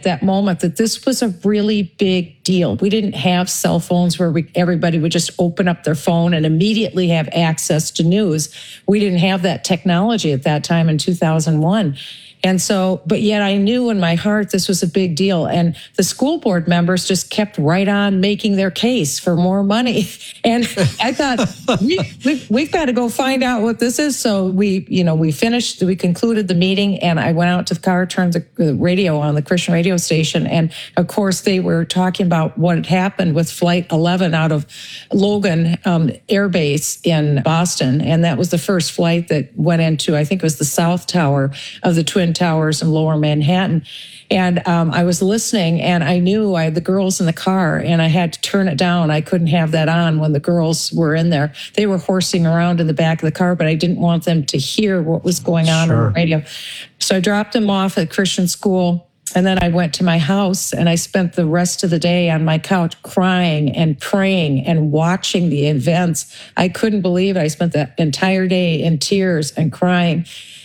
that moment that this was a really big deal. We didn't have cell phones where everybody would just open up their phone and immediately have access to news. We didn't have that technology at that time in 2001. And so, but yet I knew in my heart this was a big deal. And the school board members just kept right on making their case for more money. And I thought, we've got to go find out what this is. So we concluded the meeting, and I went out to the car, turned the radio on, the Christian radio station. And of course, they were talking about what had happened with Flight 11 out of Logan Air Base in Boston. And that was the first flight that went into, I think it was the South Tower of the Twin Towers in Lower Manhattan. And I was listening, and I knew I had the girls in the car, and I had to turn it down. I couldn't have that on when the girls were in there. They were horsing around in the back of the car, but I didn't want them to hear what was going on on the radio. So I dropped them off at Christian school, and then I went to my house, and I spent the rest of the day on my couch crying and praying and watching the events. I couldn't believe it. I spent the entire day in tears and crying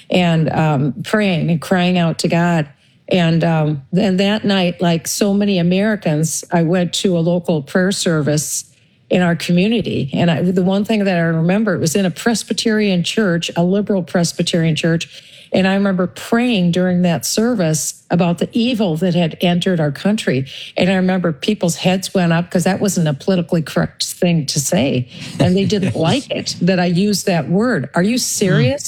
and praying and crying out to God. And then that night, like so many Americans, I went to a local prayer service in our community. And the one thing that I remember, it was in a Presbyterian church, a liberal Presbyterian church. And I remember praying during that service about the evil that had entered our country. And I remember people's heads went up because that wasn't a politically correct thing to say. And they didn't like it that I used that word. Are you serious?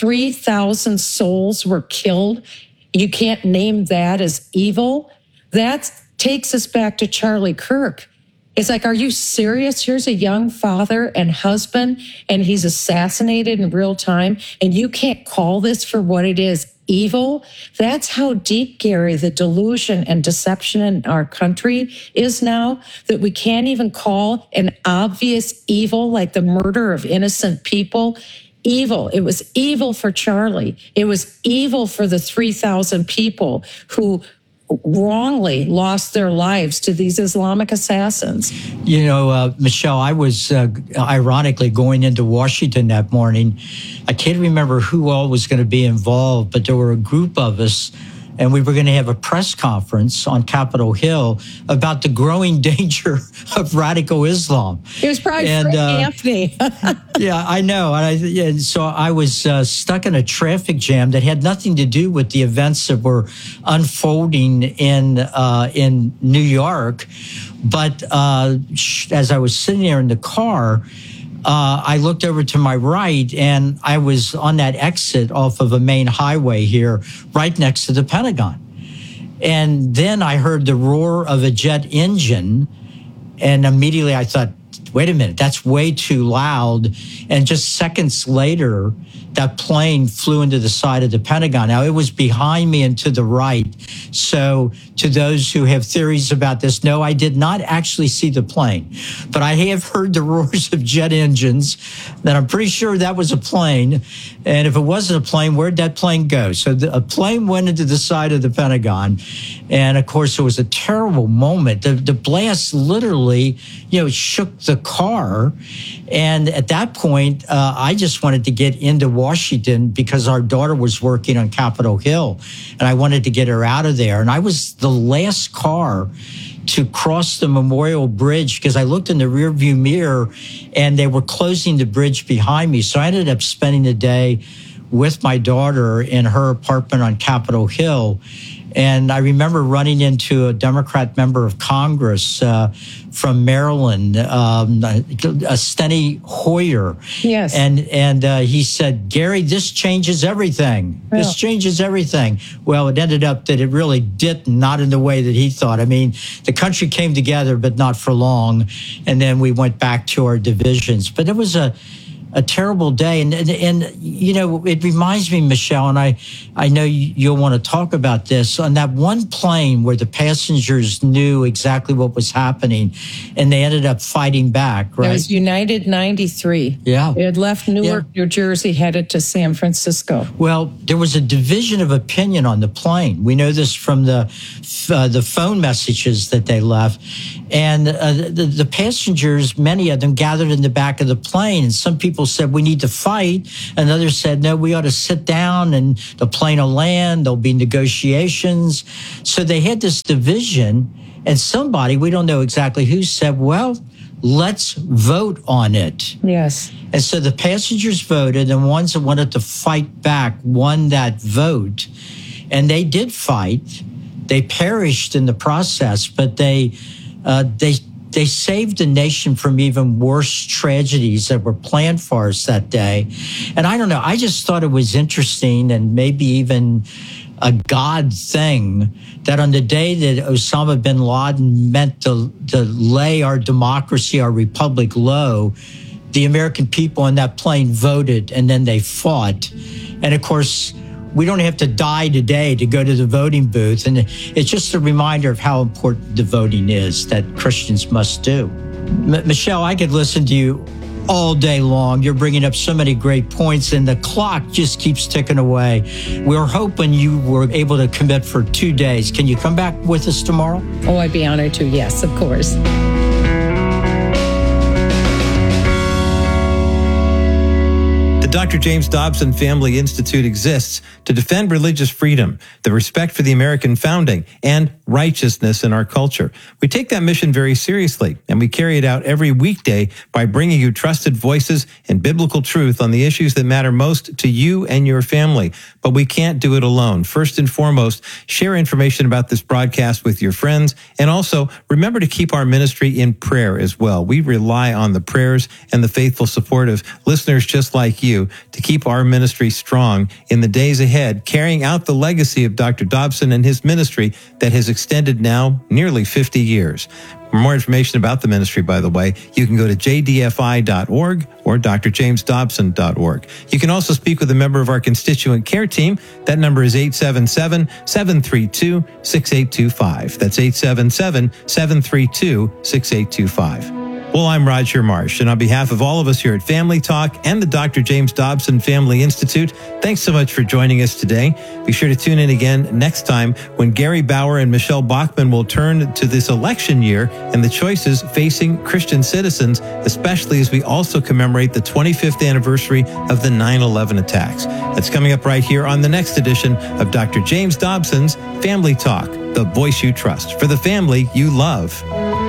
3,000 souls were killed. You can't name that as evil? That takes us back to Charlie Kirk. It's like, are you serious? Here's a young father and husband, and he's assassinated in real time, and you can't call this for what it is, evil? That's how deep, Gary, the delusion and deception in our country is now, that we can't even call an obvious evil like the murder of innocent people evil. It was evil for Charlie. It was evil for the 3,000 people who wrongly lost their lives to these Islamic assassins. You know, Michelle, I was ironically going into Washington that morning. I can't remember who all was going to be involved, but there were a group of us, and we were going to have a press conference on Capitol Hill about the growing danger of radical Islam. It was probably Frank Anthony. Yeah, I know. And so I was stuck in a traffic jam that had nothing to do with the events that were unfolding in New York. But as I was sitting there in the car, I looked over to my right, and I was on that exit off of a main highway here, right next to the Pentagon. And then I heard the roar of a jet engine, and immediately I thought, wait a minute, that's way too loud. And just seconds later, that plane flew into the side of the Pentagon. Now, it was behind me and to the right. So to those who have theories about this, no, I did not actually see the plane. But I have heard the roars of jet engines, that I'm pretty sure that was a plane. And if it wasn't a plane, where'd that plane go? So a plane went into the side of the Pentagon. And, of course, it was a terrible moment. The blast literally, shook the car. And at that point, I just wanted to get into Washington because our daughter was working on Capitol Hill, and I wanted to get her out of there. And I was the last car to cross the Memorial Bridge because I looked in the rearview mirror and they were closing the bridge behind me. So I ended up spending the day with my daughter in her apartment on Capitol Hill. And I remember running into a Democrat member of Congress from Maryland, Steny Hoyer. Yes. And he said, Gary, this changes everything. Well, this changes everything. Well, it ended up that it really did not in the way that he thought. I mean, the country came together, but not for long. And then we went back to our divisions. But it was a terrible day. And it reminds me, Michelle, and I know you'll want to talk about this, on that one plane where the passengers knew exactly what was happening and they ended up fighting back, right? It was United 93. Yeah. It had left Newark, New Jersey, headed to San Francisco. Well, there was a division of opinion on the plane. We know this from the phone messages that they left. And the passengers, many of them gathered in the back of the plane, and some people people said we need to fight, and others said, no, we ought to sit down and the plane will land, there'll be negotiations. So they had this division, and somebody, we don't know exactly who, said, well, let's vote on it. Yes. And so the passengers voted, and ones that wanted to fight back won that vote. And they did fight. They perished in the process, but they saved the nation from even worse tragedies that were planned for us that day. And I don't know, I just thought it was interesting and maybe even a God thing that on the day that Osama bin Laden meant to lay our democracy, our republic low, the American people on that plane voted and then they fought. And of course, we don't have to die today to go to the voting booth. And it's just a reminder of how important the voting is that Christians must do. Michelle, I could listen to you all day long. You're bringing up so many great points, and the clock just keeps ticking away. We're hoping you were able to commit for 2 days. Can you come back with us tomorrow? Oh, I'd be honored to. Yes, of course. Dr. James Dobson Family Institute exists to defend religious freedom, the respect for the American founding, and righteousness in our culture. We take that mission very seriously, and we carry it out every weekday by bringing you trusted voices and biblical truth on the issues that matter most to you and your family. But we can't do it alone. First and foremost, share information about this broadcast with your friends, and also remember to keep our ministry in prayer as well. We rely on the prayers and the faithful support of listeners just like you to keep our ministry strong in the days ahead, carrying out the legacy of Dr. Dobson and his ministry that has extended now nearly 50 years. For more information about the ministry, by the way, you can go to jdfi.org or drjamesdobson.org. You can also speak with a member of our constituent care team. That number is 877-732-6825. That's 877-732-6825. Well, I'm Roger Marsh, and on behalf of all of us here at Family Talk and the Dr. James Dobson Family Institute, thanks so much for joining us today. Be sure to tune in again next time when Gary Bauer and Michelle Bachman will turn to this election year and the choices facing Christian citizens, especially as we also commemorate the 25th anniversary of the 9/11 attacks. That's coming up right here on the next edition of Dr. James Dobson's Family Talk, the voice you trust for the family you love.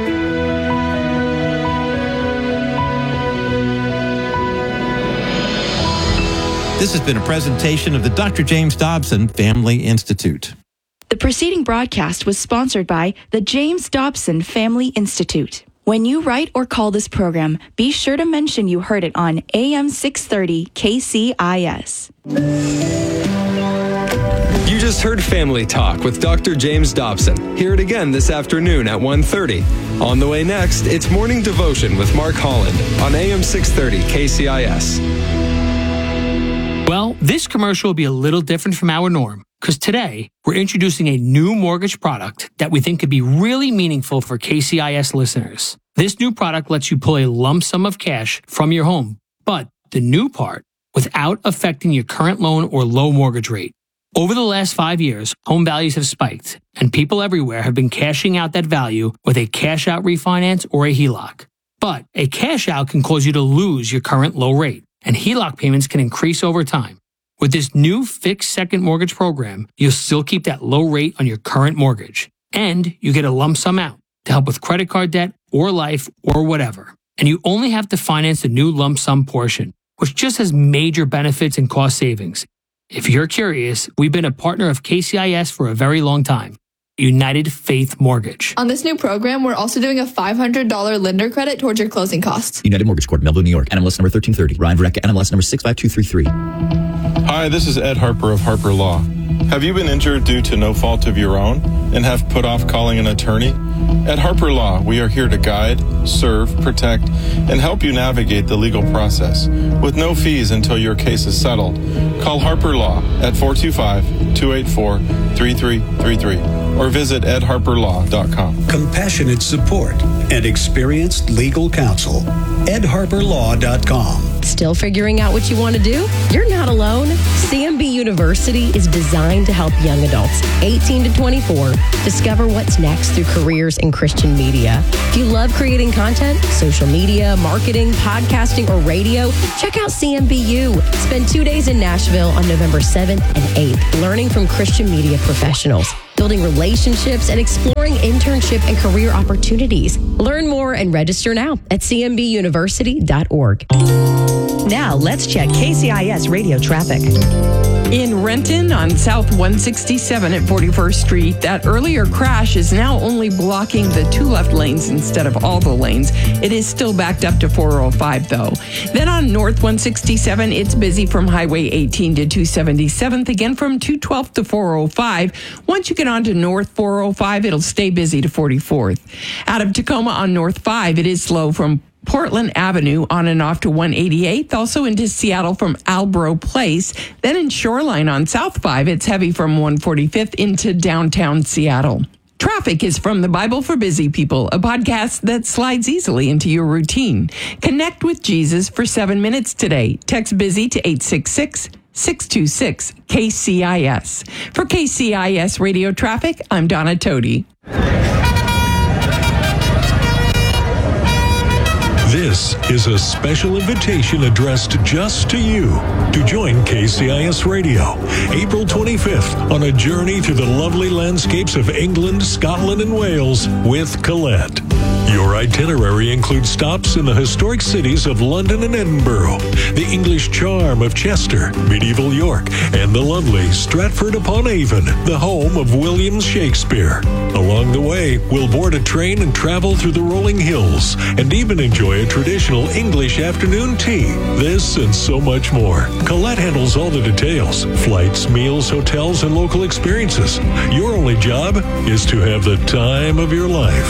This has been a presentation of the Dr. James Dobson Family Institute. The preceding broadcast was sponsored by the James Dobson Family Institute. When you write or call this program, be sure to mention you heard it on AM 630 KCIS. You just heard Family Talk with Dr. James Dobson. Hear it again this afternoon at 1:30. On the way next, it's Morning Devotion with Mark Holland on AM 630 KCIS. Well, this commercial will be a little different from our norm, because today we're introducing a new mortgage product that we think could be really meaningful for KCIS listeners. This new product lets you pull a lump sum of cash from your home, but the new part, without affecting your current loan or low mortgage rate. Over the last 5 years, home values have spiked, and people everywhere have been cashing out that value with a cash-out refinance or a HELOC. But a cash-out can cause you to lose your current low rate, and HELOC payments can increase over time. With this new fixed second mortgage program, you'll still keep that low rate on your current mortgage, and you get a lump sum out to help with credit card debt or life or whatever. And you only have to finance the new lump sum portion, which just has major benefits and cost savings. If you're curious, we've been a partner of KCIS for a very long time. United Faith Mortgage. On this new program, we're also doing a $500 lender credit towards your closing costs. United Mortgage Corp, Melville, New York. NMLS number 1330. Ryan Vereka, NMLS number 65233. Hi, this is Ed Harper of Harper Law. Have you been injured due to no fault of your own and have put off calling an attorney? At Harper Law, we are here to guide, serve, protect, and help you navigate the legal process with no fees until your case is settled. Call Harper Law at 425-284-3333 or visit edharperlaw.com. Compassionate support and experienced legal counsel. edharperlaw.com. Still figuring out what you want to do? You're not alone. CMB University is designed to help young adults 18 to 24 discover what's next through careers in Christian media. If you love creating content, social media, marketing, podcasting, or radio, check out CMBU. Spend 2 days in Nashville on November 7th and 8th, learning from Christian media professionals, building relationships, and exploring internship and career opportunities. Learn more and register now at cmbuniversity.org. Now, let's check KCIS radio traffic. In Renton on South 167 at 41st Street, that earlier crash is now only blocking the 2 left lanes instead of all the lanes. It is still backed up to 405, though. Then on North 167, it's busy from Highway 18 to 277th, again from 212 to 405. Once you get onto North 405, it'll stay busy to 44th. Out of Tacoma on North 5, it is slow from Portland Avenue on and off to 188th, also into Seattle from Albro Place. Then in Shoreline on South 5, it's heavy from 145th into downtown Seattle. Traffic is from the Bible for Busy People, a podcast that slides easily into your routine. Connect with Jesus for 7 minutes today. Text BUSY to 866-626-KCIS. For KCIS Radio Traffic, I'm Donna Todi. This is a special invitation addressed just to you to join KCIS Radio April 25th on a journey through the lovely landscapes of England, Scotland, and Wales with Colette. Your itinerary includes stops in the historic cities of London and Edinburgh, the English charm of Chester, medieval York, and the lovely Stratford-upon-Avon, the home of William Shakespeare. Along the way, we'll board a train and travel through the rolling hills, and even enjoy a traditional English afternoon tea. This and so much more. Colette handles all the details: flights, meals, hotels, and local experiences. Your only job is to have the time of your life.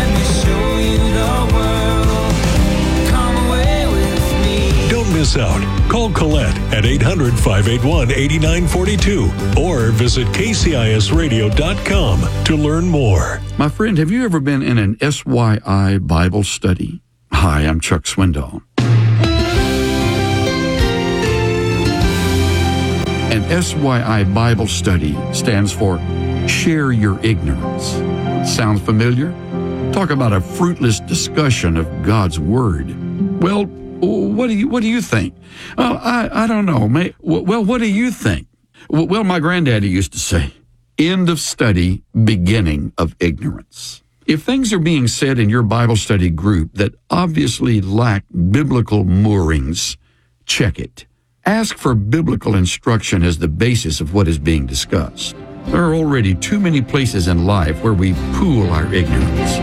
Don't miss out. Call Colette at 800-581-8942 or visit kcisradio.com to learn more. My friend, have you ever been in an SYI Bible study? Hi, I'm Chuck Swindoll. An SYI Bible study stands for Share Your Ignorance. Sounds familiar? Talk about a fruitless discussion of God's Word. Well, what do you think? I don't know. Well, what do you think? Well, my granddaddy used to say, end of study, beginning of ignorance. If things are being said in your Bible study group that obviously lack biblical moorings, check it. Ask for biblical instruction as the basis of what is being discussed. There are already too many places in life where we pool our ignorance.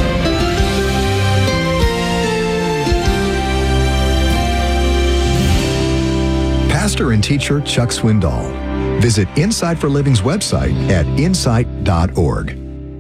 Pastor and teacher Chuck Swindoll. Visit Insight for Living's website at insight.org.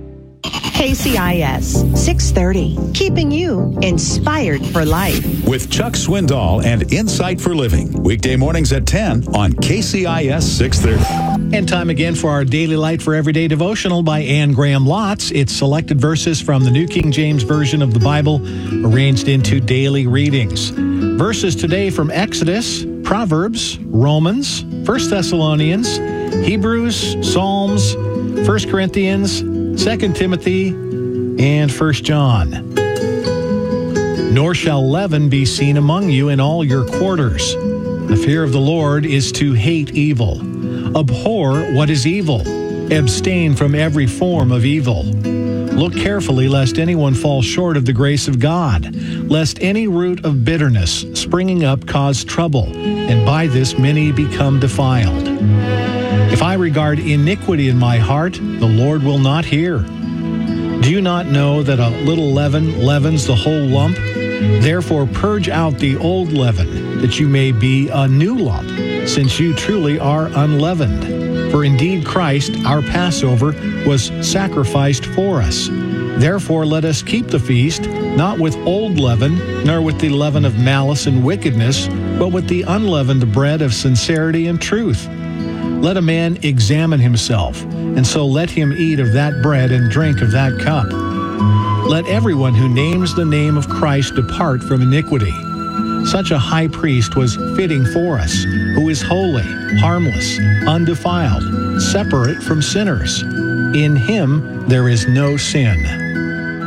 KCIS 630, keeping you inspired for life. With Chuck Swindoll and Insight for Living. Weekday mornings at 10 on KCIS 630. And time again for our Daily Light for Everyday devotional by Anne Graham Lotz. It's selected verses from the New King James Version of the Bible, arranged into daily readings. Verses today from Exodus, Proverbs, Romans, 1 Thessalonians, Hebrews, Psalms, 1 Corinthians, 2 Timothy, and 1 John. Nor shall leaven be seen among you in all your quarters. The fear of the Lord is to hate evil. Abhor what is evil. Abstain from every form of evil. Look carefully lest anyone fall short of the grace of God, lest any root of bitterness springing up cause trouble, and by this many become defiled. If I regard iniquity in my heart, the Lord will not hear. Do you not know that a little leaven leavens the whole lump? Therefore purge out the old leaven, that you may be a new lump, since you truly are unleavened. For indeed Christ, our Passover, was sacrificed for us. Therefore let us keep the feast, not with old leaven, nor with the leaven of malice and wickedness, but with the unleavened bread of sincerity and truth. Let a man examine himself, and so let him eat of that bread and drink of that cup. Let everyone who names the name of Christ depart from iniquity. Such a high priest was fitting for us, who is holy, harmless, undefiled, separate from sinners. In him there is no sin.